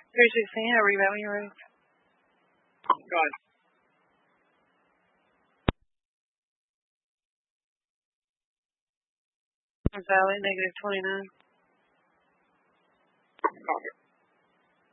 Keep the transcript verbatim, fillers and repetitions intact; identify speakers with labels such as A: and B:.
A: three sixteen, I'll read that when you're ready.
B: Go ahead.
A: Valley, negative twenty-nine.
B: Copy.